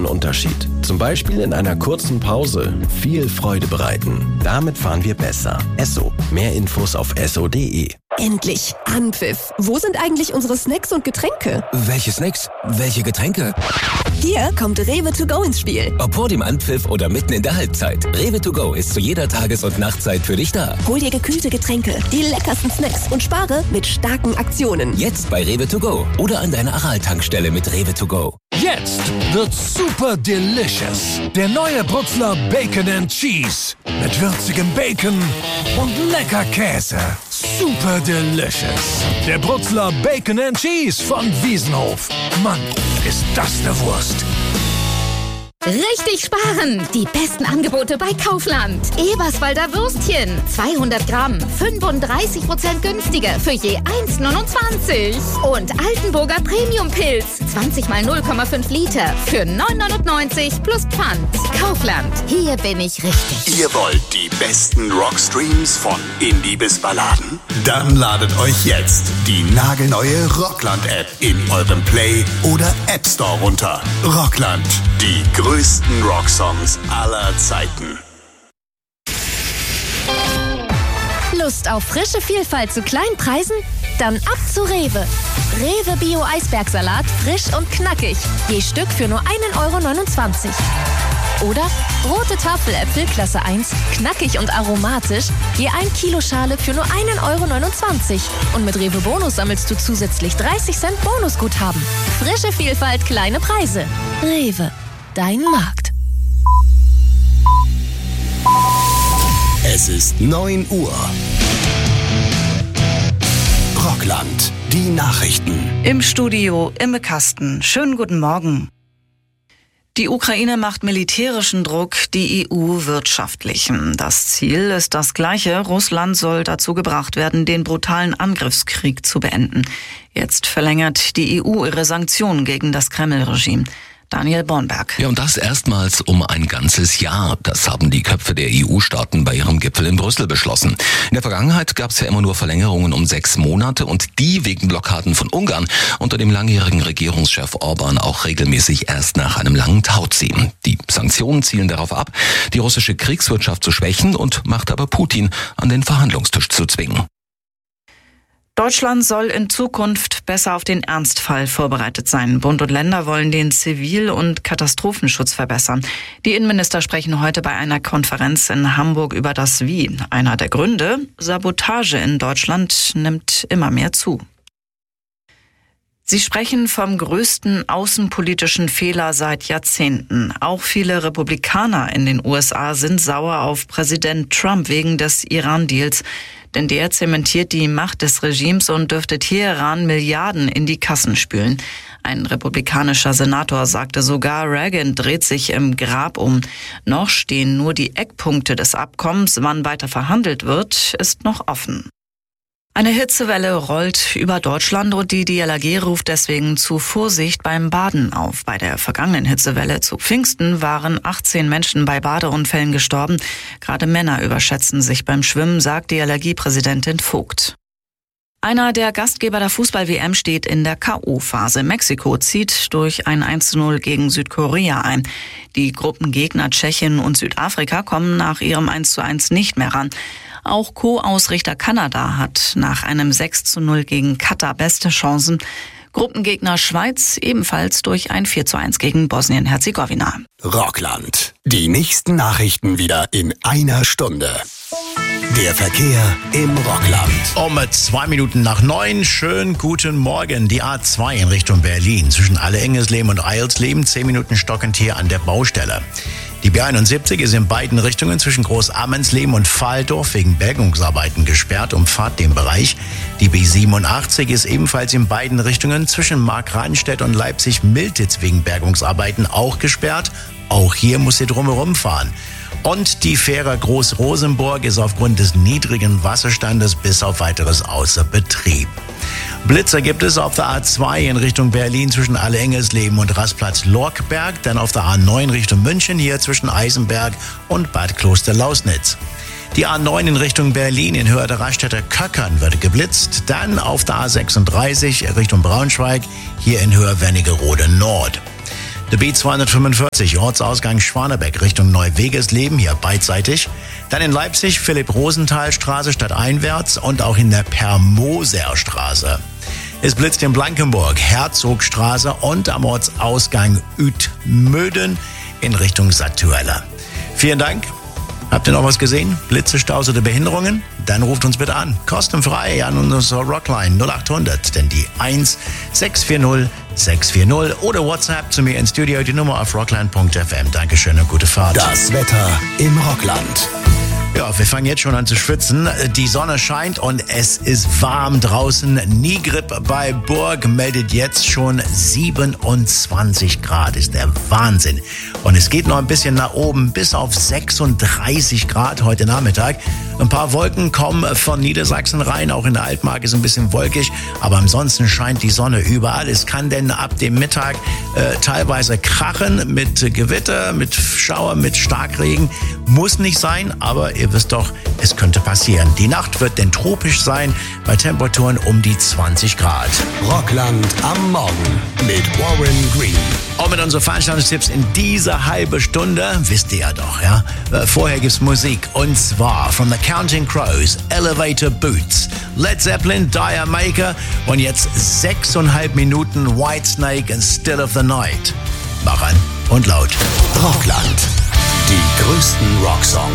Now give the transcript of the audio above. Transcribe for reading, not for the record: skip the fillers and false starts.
großen Unterschied. Zum Beispiel in einer kurzen Pause viel Freude bereiten. Damit fahren wir besser. Esso. Mehr Infos auf esso.de. Endlich Anpfiff. Wo sind eigentlich unsere Snacks und Getränke? Welche Snacks? Welche Getränke? Hier kommt Rewe to go ins Spiel. Ob vor dem Anpfiff oder mitten in der Halbzeit. Rewe to go ist zu jeder Tages- und Nachtzeit für dich da. Hol dir gekühlte Getränke, die leckersten Snacks und spare mit starken Aktionen. Jetzt bei Rewe to go oder an deiner Aral-Tankstelle mit Rewe to go. Jetzt wird's super delicious. Der neue Brutzler Bacon and Cheese. Mit würzigem Bacon und lecker Käse. Super delicious. Der Brutzler Bacon and Cheese von Wiesenhof. Mann, ist das eine Wurst. Richtig sparen! Die besten Angebote bei Kaufland. Eberswalder Würstchen. 200 Gramm. 35% günstiger für je 1,29. Und Altenburger Premium-Pilz. 20 mal 0,5 Liter für 9,99 plus Pfand. Kaufland. Hier bin ich richtig. Ihr wollt die besten Rockstreams von Indie bis Balladen? Dann ladet euch jetzt die nagelneue Rockland-App in eurem Play- oder App Store runter. Rockland. Die größten Rocksongs aller Zeiten. Lust auf frische Vielfalt zu kleinen Preisen? Dann ab zu Rewe. Rewe Bio Eisbergsalat, frisch und knackig. Je Stück für nur 1,29 €. Oder rote Tafeläpfel Klasse 1, knackig und aromatisch, je 1 Kilo Schale für nur 1,29 €. Und mit Rewe Bonus sammelst du zusätzlich 30 Cent Bonusguthaben. Frische Vielfalt, kleine Preise. Rewe, dein Markt. Es ist 9 Uhr. Rockland, die Nachrichten. Im Studio Imme Kasten. Schönen guten Morgen. Die Ukraine macht militärischen Druck, die EU wirtschaftlichen. Das Ziel ist das gleiche. Russland soll dazu gebracht werden, den brutalen Angriffskrieg zu beenden. Jetzt verlängert die EU ihre Sanktionen gegen das Kreml-Regime. Daniel Bornberg. Ja, und das erstmals um ein ganzes Jahr. Das haben die Köpfe der EU-Staaten bei ihrem Gipfel in Brüssel beschlossen. In der Vergangenheit gab es ja immer nur Verlängerungen um 6 Monate und die wegen Blockaden von Ungarn unter dem langjährigen Regierungschef Orban auch regelmäßig erst nach einem langen Tauziehen. Die Sanktionen zielen darauf ab, die russische Kriegswirtschaft zu schwächen und macht aber Putin an den Verhandlungstisch zu zwingen. Deutschland soll in Zukunft besser auf den Ernstfall vorbereitet sein. Bund und Länder wollen den Zivil- und Katastrophenschutz verbessern. Die Innenminister sprechen heute bei einer Konferenz in Hamburg über das Wie. Einer der Gründe: Sabotage in Deutschland nimmt immer mehr zu. Sie sprechen vom größten außenpolitischen Fehler seit Jahrzehnten. Auch viele Republikaner in den USA sind sauer auf Präsident Trump wegen des Iran-Deals. Denn der zementiert die Macht des Regimes und dürfte Teheran Milliarden in die Kassen spülen. Ein republikanischer Senator sagte sogar, Reagan dreht sich im Grab um. Noch stehen nur die Eckpunkte des Abkommens. Wann weiter verhandelt wird, ist noch offen. Eine Hitzewelle rollt über Deutschland und die DLRG ruft deswegen zu Vorsicht beim Baden auf. Bei der vergangenen Hitzewelle zu Pfingsten waren 18 Menschen bei Badeunfällen gestorben. Gerade Männer überschätzen sich beim Schwimmen, sagt DLRG-Präsidentin Vogt. Einer der Gastgeber der Fußball-WM steht in der K.O.-Phase. Mexiko zieht durch ein 1:0 gegen Südkorea ein. Die Gruppengegner Tschechien und Südafrika kommen nach ihrem 1:1 nicht mehr ran. Auch Co-Ausrichter Kanada hat nach einem 6:0 gegen Katar beste Chancen. Gruppengegner Schweiz ebenfalls durch ein 4:1 gegen Bosnien-Herzegowina. Rockland. Die nächsten Nachrichten wieder in einer Stunde. Der Verkehr im Rockland. Um 2 Minuten nach 9. Schönen guten Morgen. Die A2 in Richtung Berlin. Zwischen Alle-Engesleben und Eilsleben 10 Minuten stockend hier an der Baustelle. Die B71 ist in beiden Richtungen zwischen Groß-Ammensleben und Pfahldorf wegen Bergungsarbeiten gesperrt. Umfahrt den Bereich. Die B87 ist ebenfalls in beiden Richtungen zwischen Markranstädt und Leipzig-Miltitz wegen Bergungsarbeiten auch gesperrt. Auch hier muss sie drumherum fahren. Und die Fähre Groß-Rosenburg ist aufgrund des niedrigen Wasserstandes bis auf weiteres außer Betrieb. Blitzer gibt es auf der A2 in Richtung Berlin zwischen Alle-Engesleben und Rastplatz-Lorkberg, dann auf der A9 Richtung München hier zwischen Eisenberg und Bad Kloster-Lausnitz. Die A9 in Richtung Berlin in Höhe der Raststätter Köckern wird geblitzt, dann auf der A36 Richtung Braunschweig hier in Höhe Wernigerode Nord. Der B245, Ortsausgang Schwanebeck Richtung Neuwegesleben, hier beidseitig. Dann in Leipzig Philipp-Rosenthal-Straße stadteinwärts und auch in der Per-Moser-Straße. Es blitzt in Blankenburg, Herzogstraße und am Ortsausgang Uetmöden in Richtung Sattuella. Vielen Dank. Habt ihr noch was gesehen? Blitze, Staus oder Behinderungen? Dann ruft uns bitte an. Kostenfrei an unsere Rockline 0800, denn die 1640 640 oder WhatsApp zu mir ins Studio, die Nummer auf rockland.fm. Dankeschön und gute Fahrt. Das Wetter im Rockland. Ja, wir fangen jetzt schon an zu schwitzen. Die Sonne scheint und es ist warm draußen. Nigrip bei Burg meldet jetzt schon 27 Grad. Ist der Wahnsinn. Und es geht noch ein bisschen nach oben bis auf 36 Grad heute Nachmittag. Ein paar Wolken kommen von Niedersachsen rein. Auch in der Altmark ist ein bisschen wolkig. Aber ansonsten scheint die Sonne überall. Es kann denn ab dem Mittag teilweise krachen mit Gewitter, mit Schauer, mit Starkregen. Muss nicht sein, aber ihr wisst doch, es könnte passieren. Die Nacht wird denn tropisch sein, bei Temperaturen um die 20 Grad. Rockland am Morgen mit Warren Green. Und mit unseren Veranstaltungstipps in dieser halben Stunde, wisst ihr ja doch, ja? Vorher gibt's Musik, und zwar von The Counting Crows, Elevator Boots, Led Zeppelin, Dire Maker und jetzt 6,5 Minuten Whitesnake and Still of the Night. Mach an und laut. Rockland. Die größten Rocksongs.